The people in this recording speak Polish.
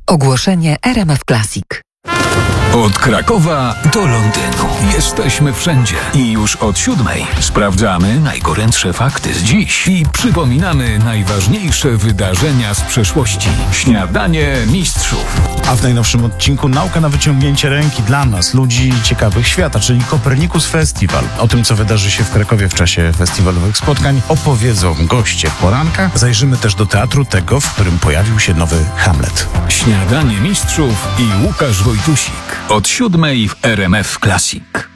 Ogłoszenie RMF Classic. Od Krakowa do Londynu. Jesteśmy wszędzie i już od 7:00 sprawdzamy najgorętsze fakty z dziś i przypominamy najważniejsze wydarzenia z przeszłości. Śniadanie mistrzów. A w najnowszym odcinku nauka na wyciągnięcie ręki dla nas, ludzi ciekawych świata, czyli Copernicus Festival. O tym, co wydarzy się w Krakowie w czasie festiwalowych spotkań, opowiedzą goście poranka. Zajrzymy też do teatru tego, w którym pojawił się nowy Hamlet. Śniadanie mistrzów i Łukasz Wojtusik. Od 7:00 w RMF Classic.